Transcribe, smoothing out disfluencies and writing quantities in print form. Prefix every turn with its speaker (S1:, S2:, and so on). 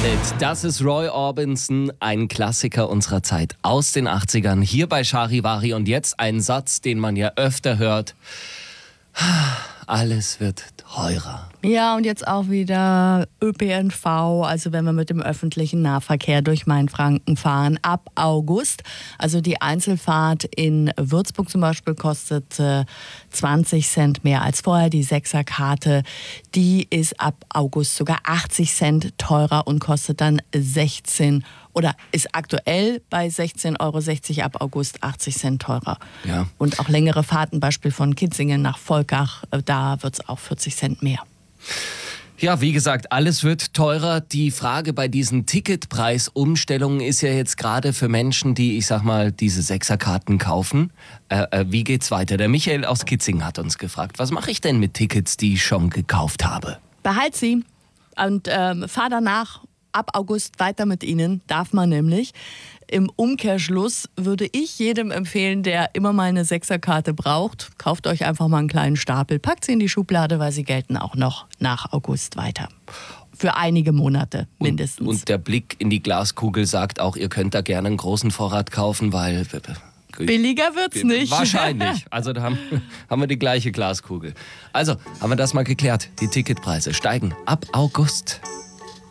S1: Das ist Roy Orbison, ein Klassiker unserer Zeit aus den 80ern, hier bei Charivari. Und jetzt ein Satz, den man ja öfter hört. Alles wird teurer.
S2: Ja, und jetzt auch wieder ÖPNV, also wenn wir mit dem öffentlichen Nahverkehr durch Mainfranken fahren, ab August. Also die Einzelfahrt in Würzburg zum Beispiel kostet 20 Cent mehr als vorher. Die Sechserkarte, die ist ab August sogar 80 Cent teurer und kostet dann 16 oder ist aktuell bei 16,60 € ab August 80 Cent teurer.
S1: Ja.
S2: Und auch längere Fahrten, Beispiel von Kitzingen nach Volkach, da wird es auch 40 Cent mehr.
S1: Ja, wie gesagt, alles wird teurer. Die Frage bei diesen Ticketpreisumstellungen ist ja jetzt gerade für Menschen, die, ich sag mal, diese Sechserkarten kaufen. Wie geht's weiter? Der Michael aus Kitzingen hat uns gefragt, was mache ich denn mit Tickets, die ich schon gekauft habe?
S2: Behalt sie und fahr danach ab August weiter mit ihnen, darf man nämlich. Im Umkehrschluss würde ich jedem empfehlen, der immer mal eine Sechserkarte braucht, kauft euch einfach mal einen kleinen Stapel, packt sie in die Schublade, weil sie gelten auch noch nach August weiter. Für einige Monate mindestens.
S1: Und der Blick in die Glaskugel sagt auch, ihr könnt da gerne einen großen Vorrat kaufen, weil...
S2: Billiger wird's nicht.
S1: Wahrscheinlich. Also da haben wir die gleiche Glaskugel. Also, haben wir das mal geklärt. Die Ticketpreise steigen ab August.